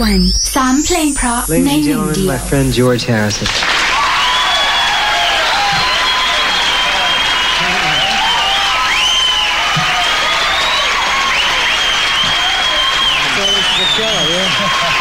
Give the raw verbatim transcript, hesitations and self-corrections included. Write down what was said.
วันสามเพลงเพราะในหนึ่งเดียว My friend George Harrison. So it's the show, yeah.